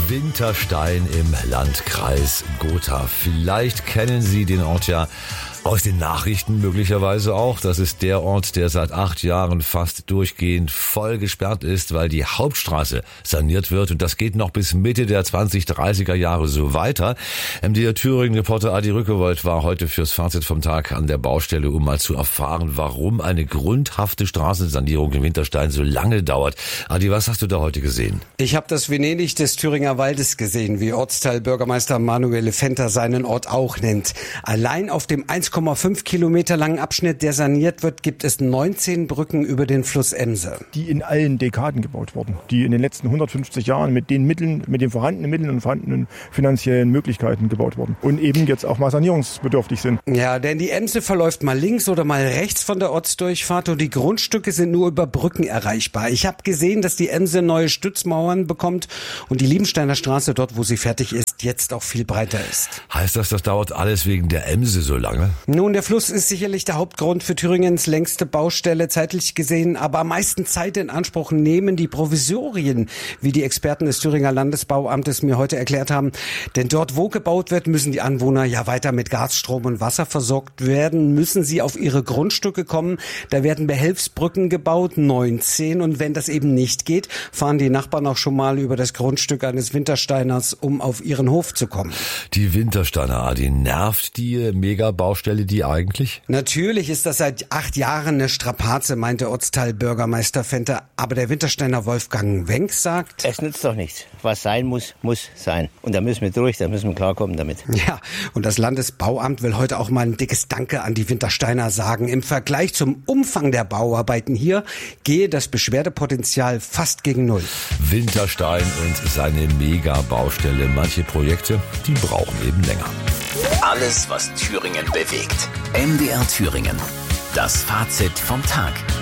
Winterstein im Landkreis Gotha. Vielleicht kennen Sie den Ort ja aus den Nachrichten möglicherweise auch. Das ist der Ort, der seit 8 Jahren fast durchgehend voll gesperrt ist, weil die Hauptstraße saniert wird. Und das geht noch bis Mitte der 2030er Jahre so weiter. MDR Thüringen-Reporter Adi Rückewold war heute fürs Fazit vom Tag an der Baustelle, um mal zu erfahren, warum eine grundhafte Straßensanierung in Winterstein so lange dauert. Adi, was hast du da heute gesehen? Ich habe das Venedig des Thüringer Waldes gesehen, wie Ortsteilbürgermeister Manuel Fenter seinen Ort auch nennt. Allein auf dem 1,5 Kilometer langen Abschnitt, der saniert wird, gibt es 19 Brücken über den Fluss Emse. Die in allen Dekaden gebaut wurden, die in den letzten 150 Jahren mit den Mitteln, mit den vorhandenen Mitteln und vorhandenen finanziellen Möglichkeiten gebaut wurden und eben jetzt auch mal sanierungsbedürftig sind. Ja, denn die Emse verläuft mal links oder mal rechts von der Ortsdurchfahrt und die Grundstücke sind nur über Brücken erreichbar. Ich habe gesehen, dass die Emse neue Stützmauern bekommt und die Liebensteiner Straße, dort wo sie fertig ist, jetzt auch viel breiter ist. Heißt das dauert alles wegen der Emse so lange? Nun, der Fluss ist sicherlich der Hauptgrund für Thüringens längste Baustelle, zeitlich gesehen, aber am meisten Zeit in Anspruch nehmen die Provisorien, wie die Experten des Thüringer Landesbauamtes mir heute erklärt haben. Denn dort, wo gebaut wird, müssen die Anwohner ja weiter mit Gas, Strom und Wasser versorgt werden, müssen sie auf ihre Grundstücke kommen. Da werden Behelfsbrücken gebaut, 19. Und wenn das eben nicht geht, fahren die Nachbarn auch schon mal über das Grundstück eines Wintersteiners, um auf ihren Hof zu kommen. Die Wintersteiner, Adi, nervt die Megabaustelle die eigentlich? Natürlich ist das seit 8 Jahren eine Strapaze, meinte Ortsteilbürgermeister Fenter. Aber der Wintersteiner Wolfgang Wenck sagt: Es nützt doch nichts. Was sein muss, muss sein. Und da müssen wir durch, da müssen wir klarkommen damit. Ja, und das Landesbauamt will heute auch mal ein dickes Danke an die Wintersteiner sagen. Im Vergleich zum Umfang der Bauarbeiten hier gehe das Beschwerdepotenzial fast gegen Null. Winterstein und seine Megabaustelle. Manche Projekte, die brauchen eben länger. Alles, was Thüringen bewegt. MDR Thüringen. Das Fazit vom Tag.